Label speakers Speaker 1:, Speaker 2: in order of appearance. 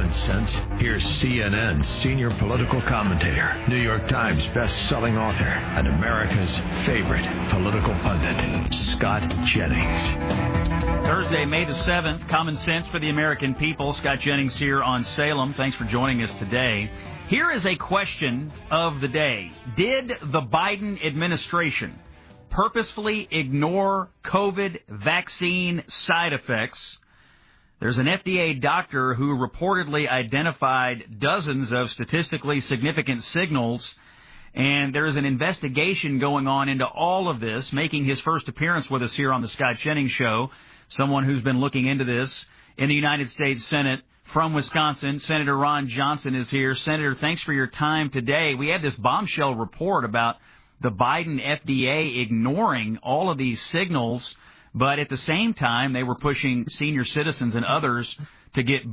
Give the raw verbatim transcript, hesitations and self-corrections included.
Speaker 1: Common Sense, here's C N N senior political commentator, New York Times best-selling author, and America's favorite political pundit, Scott Jennings.
Speaker 2: Thursday, May the seventh, Common Sense for the American people. Scott Jennings here on Salem. Thanks for joining us today. Here is a question of the day. Did the Biden administration purposefully ignore COVID vaccine side effects? There's an F D A doctor who reportedly identified dozens of statistically significant signals, and there's an investigation going on into all of this. Making his first appearance with us here on the Scott Jennings Show, someone who's been looking into this in the United States Senate from Wisconsin, Senator Ron Johnson is here. Senator, thanks for your time today. We had this bombshell report about the Biden F D A ignoring all of these signals, but at the same time, they were pushing senior citizens and others to get